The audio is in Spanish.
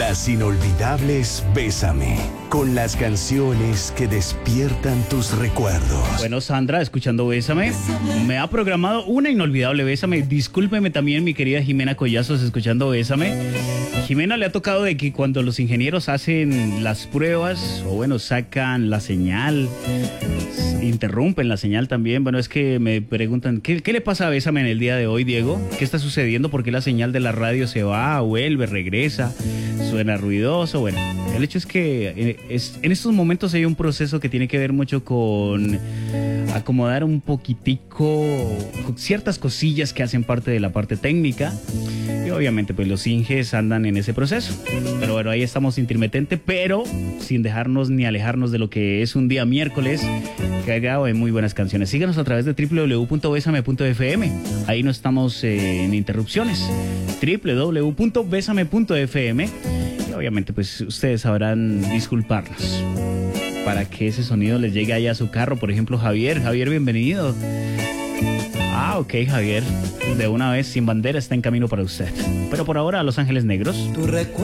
Las inolvidables Bésame, con las canciones que despiertan tus recuerdos. Bueno, Sandra, escuchando Bésame, me ha programado una inolvidable Bésame. Discúlpeme también, mi querida Jimena Collazos, escuchando Bésame. Jimena le ha tocado de que cuando los ingenieros hacen las pruebas, o bueno, sacan la señal, interrumpen la señal también. Bueno, es que me preguntan, ¿qué le pasa a Bésame en el día de hoy, Diego? ¿Qué está sucediendo? ¿Por qué la señal de la radio se va, vuelve, regresa, suena ruidoso? Bueno, el hecho es que en estos momentos hay un proceso que tiene que ver mucho con acomodar un poquitico ciertas cosillas que hacen parte de la parte técnica. Y obviamente pues los inges andan en ese proceso. Pero bueno, ahí estamos intermitente, pero sin dejarnos ni alejarnos de lo que es un día miércoles cargado de muy buenas canciones. Síganos a través de www.besame.fm. Ahí no estamos en interrupciones. www.besame.fm. Y obviamente pues ustedes sabrán disculparnos para que ese sonido les llegue allá a su carro. Por ejemplo, Javier, bienvenido. Ah, ok, Javier, de una vez, Sin Bandera está en camino para usted. Pero por ahora, Los Ángeles Negros.